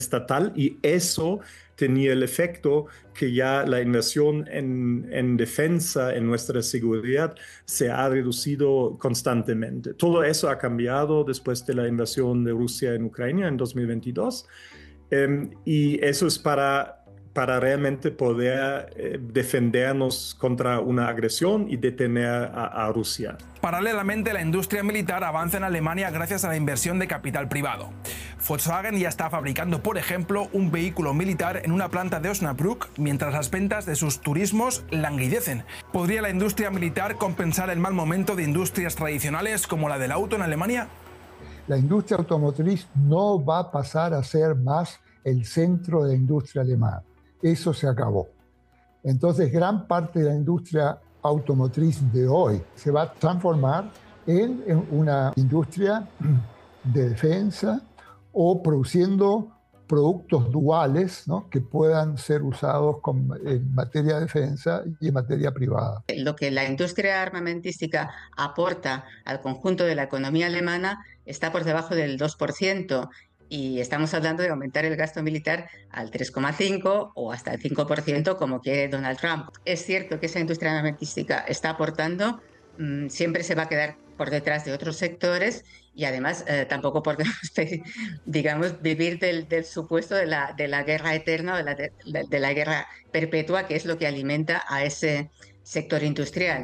estatal, y eso tenía el efecto que ya la inversión en defensa, en nuestra seguridad, se ha reducido constantemente. Todo eso ha cambiado después de la invasión de Rusia en Ucrania en 2022. Y eso es para realmente poder defendernos contra una agresión y detener a Rusia. Paralelamente, la industria militar avanza en Alemania gracias a la inversión de capital privado. Volkswagen ya está fabricando, por ejemplo, un vehículo militar en una planta de Osnabrück, mientras las ventas de sus turismos languidecen. ¿Podría la industria militar compensar el mal momento de industrias tradicionales como la del auto en Alemania? La industria automotriz no va a pasar a ser más el centro de la industria alemana. Eso se acabó. Entonces, gran parte de la industria automotriz de hoy se va a transformar en una industria de defensa o produciendo productos duales, ¿no?, que puedan ser usados en materia de defensa y en materia privada. Lo que la industria armamentística aporta al conjunto de la economía alemana está por debajo del 2%. Y estamos hablando de aumentar el gasto militar al 3,5% o hasta el 5%, como quiere Donald Trump. Es cierto que esa industria armamentística está aportando, siempre se va a quedar por detrás de otros sectores, y además tampoco podemos, digamos, vivir del supuesto de la guerra eterna, de la guerra perpetua, que es lo que alimenta a ese sector industrial.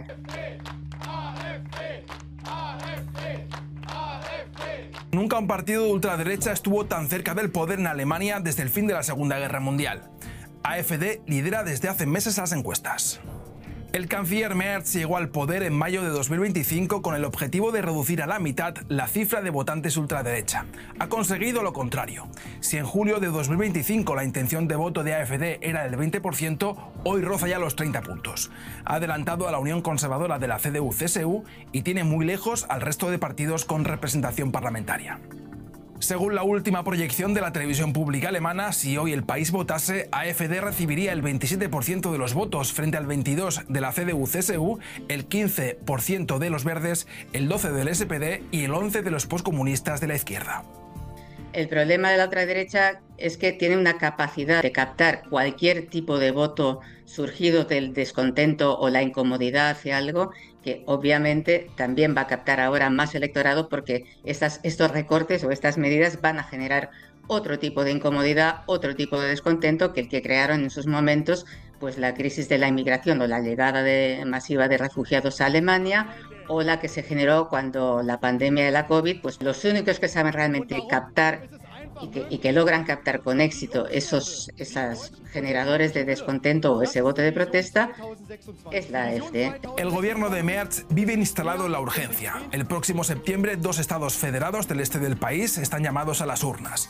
Nunca un partido de ultraderecha estuvo tan cerca del poder en Alemania desde el fin de la Segunda Guerra Mundial. AfD lidera desde hace meses las encuestas. El canciller Merz llegó al poder en mayo de 2025 con el objetivo de reducir a la mitad la cifra de votantes ultraderecha. Ha conseguido lo contrario. Si en julio de 2025 la intención de voto de AfD era del 20%, hoy roza ya los 30 puntos. Ha adelantado a la Unión Conservadora de la CDU-CSU y tiene muy lejos al resto de partidos con representación parlamentaria. Según la última proyección de la televisión pública alemana, si hoy el país votase, AfD recibiría el 27% de los votos frente al 22% de la CDU-CSU, el 15% de los verdes, el 12% del SPD y el 11% de los postcomunistas de la izquierda. El problema de la ultraderecha es que tiene una capacidad de captar cualquier tipo de voto surgido del descontento o la incomodidad hacia algo, que obviamente también va a captar ahora más electorado, porque estos recortes o estas medidas van a generar otro tipo de incomodidad, otro tipo de descontento que el que crearon en sus momentos pues la crisis de la inmigración o la llegada masiva de refugiados a Alemania, o la que se generó cuando la pandemia de la COVID. Pues los únicos que saben realmente captar y que logran captar con éxito esos generadores de descontento o ese voto de protesta es la AfD. El gobierno de Merz vive instalado en la urgencia. El próximo septiembre, 2 estados federados del este del país están llamados a las urnas: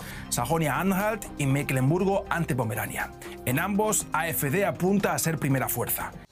Sajonia-Anhalt y Mecklemburgo ante Pomerania. En ambos, AfD apunta a ser primera fuerza.